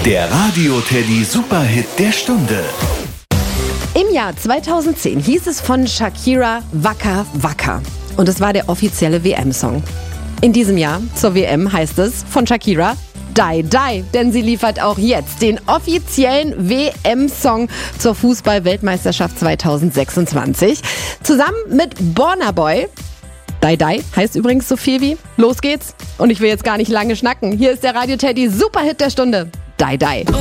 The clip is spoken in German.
Der Radio Teddy Superhit der Stunde. Im Jahr 2010 hieß es von Shakira Waka Waka. Und es war der offizielle WM-Song. In diesem Jahr zur WM heißt es von Shakira Die Die, denn sie liefert auch jetzt den offiziellen WM-Song zur Fußball-Weltmeisterschaft 2026. Zusammen mit Burna Boy. Die Die heißt übrigens so viel wie Los geht's. Und ich will jetzt gar nicht lange schnacken. Hier ist der Radio Teddy Superhit der Stunde. Die Die.